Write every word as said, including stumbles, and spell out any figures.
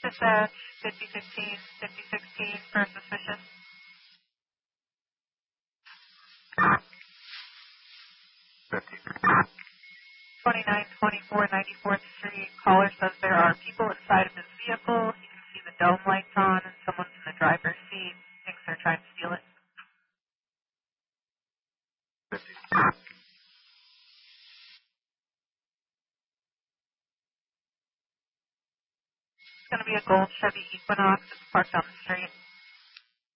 Dispatch, fifty fifteen, fifty sixteen for suspicion. fifty. twenty-nine twenty-four ninety-fourth Street. Caller says there are people inside of his vehicle. He can see the dome lights on, and someone's in the driver's seat. Thinks they're trying to steal it. fifty. It's going to be a gold Chevy Equinox. It's parked on the street.